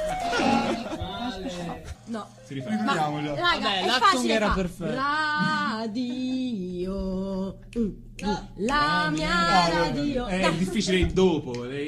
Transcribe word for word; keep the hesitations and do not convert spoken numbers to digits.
No. Si rifà. Ripetiamolo. Raga, Vabbè, è l'acting facile era fa. perfetto. Radio. Mm, mm, La mia Ah, vabbè. radio. È Dai. difficile il dopo.